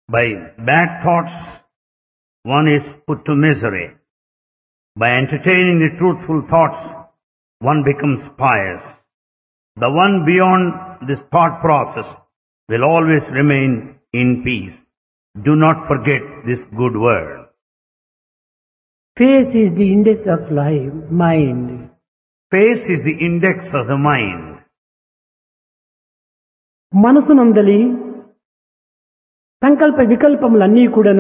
By bad thoughts, one is put to misery. By entertaining the truthful thoughts, one becomes pious. The one beyond this thought process will always remain in peace. Do not forget this good word. Face is the index of life, mind. Face is the index of the mind. మనసునందలి సంకల్ప వికల్పములన్నీ కూడాను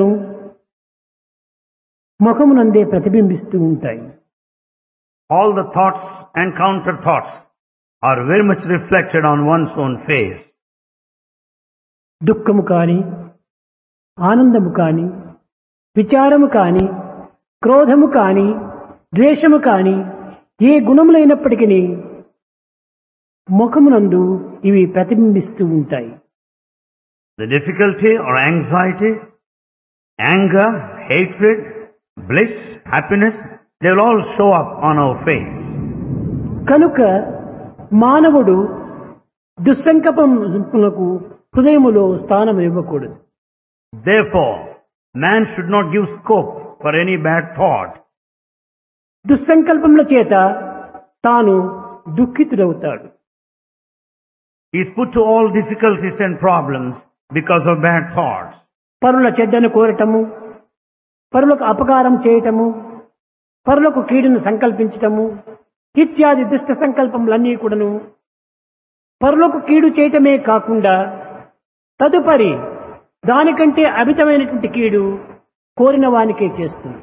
ముఖమునందే ప్రతిబింబిస్తూ ఉంటాయి. All the thoughts and counter thoughts are very much reflected on one's own face. దుఃఖము కాని, ఆనందము కాని, విచారము కాని, క్రోధము కాని, ద్వేషము కాని, ఏ గుణములైనప్పటికీ ముఖమునందు ఇవి ప్రతిబింబిస్తూ ఉంటాయి. The difficulty or anxiety, anger, hatred, bliss, happiness, they will all show up on our face. కనుక మానవుడు దుస్సంకల్పములకు హృదయములో స్థానం ఇవ్వకూడదు. Therefore, man should not give scope for any bad thought. దుస్సంకల్పముల చేత తాను దుఃఖితుడవుతాడు. He is put to all difficulties and problems because of bad thoughts. పరుల చెడ్డను కోరటము, పరులకు అపకారం చేయటము, పరులకు కీడును సంకల్పించటము ఇత్యాది దుష్ట సంకల్పములన్నీ కూడాను పరులకు కీడు చేయటమే కాకుండా తదుపరి దానికంటే అమితమైనటువంటి కీడు కోరిన వానికే చేస్తుంది.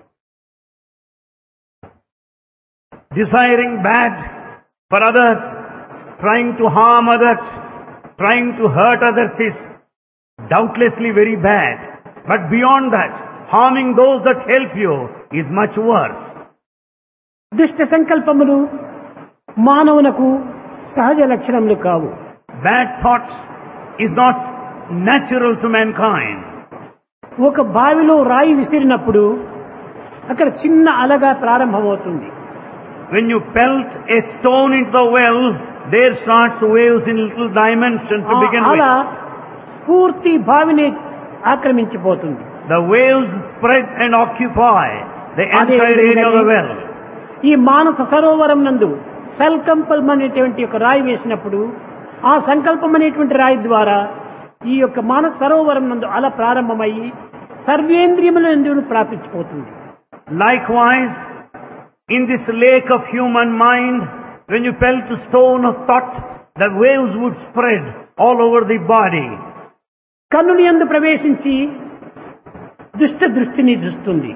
Desiring bad for others, trying to harm others, trying to hurt others is doubtlessly very bad. But beyond that, harming those that help you is much worse. దుష్ట సంకల్పములు మానవునకు సహజ లక్షణములు కావు. Bad thoughts is not natural to mankind. ఒక బావిలో రాయి విసిరినప్పుడు అక్కడ చిన్న అలగా ప్రారంభమవుతుంది. When you pelt a stone into the well, there starts waves in little dimensions to begin అలా with. పూర్తి బావిని ఆక్రమించిపోతుంది. The waves spread and occupy the entire area of the well. ఈ మానస సరోవరం నందు సంకల్పం అనేటువంటి ఒక రాయి వేసినప్పుడు ఆ సంకల్పం అనేటువంటి రాయి ద్వారా ఈ యొక్క మానస సరోవరం నందు అలా ప్రారంభమయ్యి సర్వేంద్రియములందు ప్రాపించిపోతుంది. Likewise, in this lake of human mind, when you pelt a stone of thought, the waves would spread all over the body. కన్నుని యందు ప్రవేశించి దుష్ట దృష్టిని దృష్టిస్తుంది.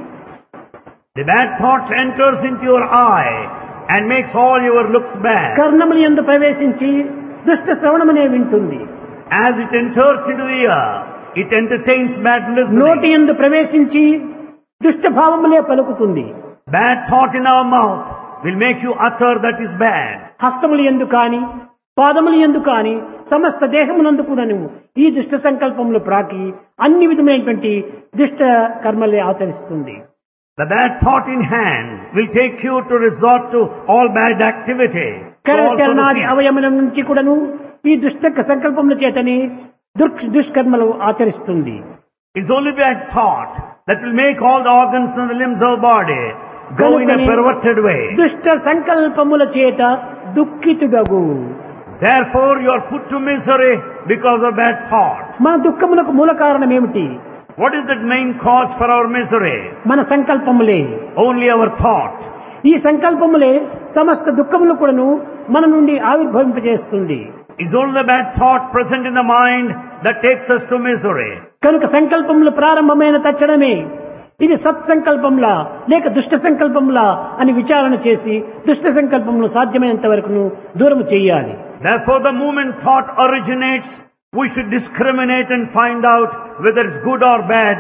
The bad thought enters into your eye and makes all your looks bad. కర్ణముని యందు ప్రవేశించి దుష్ట శ్రవణమనే వింటుంది. As it enters into the ear, it entertains bad నోటి listening. యందు ప్రవేశించి దుష్ట భావములే పలుకుతుంది. Bad thought in our mouth will make you utter that is bad. హస్తములు యందు కాని పాదములు యందు కాని సమస్త దేహమునందు కూడాను ఈ దుష్ట సంకల్పములు ప్రాకి అన్ని విధమైనటువంటి దుష్ట కర్మలే ఆచరిస్తుంది. The bad thought in hand will take you to resort to all bad activity. కరచరణాది అవయముల నుంచి కూడాను ఈ దుష్ట సంకల్పముల చేతని దుష్కర్మలు ఆచరిస్తుంది. It's only bad thought that will make all the organs and the limbs of the body go in a perverted way. దుష్ట సంకల్పముల చేత దుఃఖితుడగు. Therefore you are put to misery because of bad thought. మన దుఃఖములకు మూల కారణం ఏమిటి? What is the main cause for our misery? మన సంకల్పములే. Only our thought. ఈ సంకల్పములే సమస్త దుఃఖములు కూడాను మన నుండి ఆవిర్భవింపజేస్తుంది. It's only the bad thought present in the mind that takes us to misery. కనుక సంకల్పములు ప్రారంభమైన తక్షణమే ఇది సత్సంకల్పంలా లేక దుష్ట సంకల్పంలా అని విచారణ చేసి దుష్ట సంకల్పమును సాధ్యమైనంత వరకు దూరం చేయాలి. Therefore the moment thought originates, we should discriminate and find out whether it's good or bad.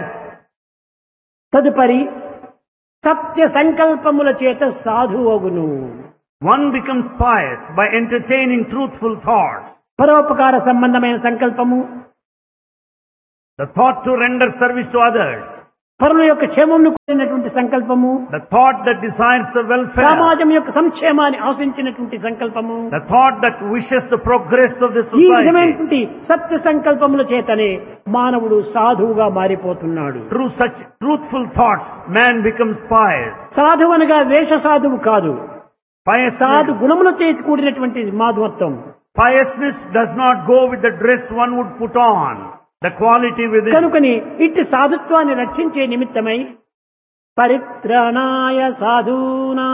తదుపరి సత్య సంకల్పముల చేత సాధువగును. One becomes pious by entertaining truthful thoughts. పరోపకార సంబంధమైన సంకల్పము, The thought to render service to others. పరుల యొక్క క్షేమంను కోరినటువంటి సంకల్పము, the thought that desires the welfare, సమాజం యొక్క సంక్షేమాన్ని ఆశించినటువంటి సంకల్పము, the thought that wishes the progress of the ఈ society. విధమైనటువంటి సత్య సంకల్పముల చేతనే మానవుడు సాధువుగా మారిపోతున్నాడు. Through such truthful thoughts, man becomes pious. సాధువు అనగా వేష సాధువు కాదు, సాధు Piousness, గుణములు చేసి కూడినటువంటి మాధవత్వం. piousness does not go with the dress one would put on, the quality within. కనుకని ఇట్టి సాధుత్వాన్ని రక్షించే నిమిత్తమై పరిత్రాణాయ సాధూనా,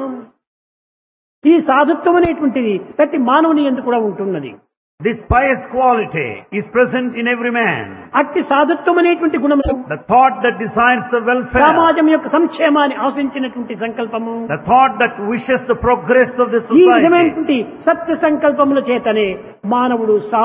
ఈ సాధుత్వం అనేటువంటిది ప్రతి మానవుని యందు కూడా ఉంటున్నది. This pious quality is present in every man. అట్టి సాధుత్వం అనేటువంటి గుణము, The thought that desires the welfare, సమాజం యొక్క సంక్షేమాన్ని ఆశించినటువంటి సంకల్పము, the thought that wishes the progress of the ఈ society. విధమైనటువంటి సత్య సంకల్పముల చేతనే మానవుడు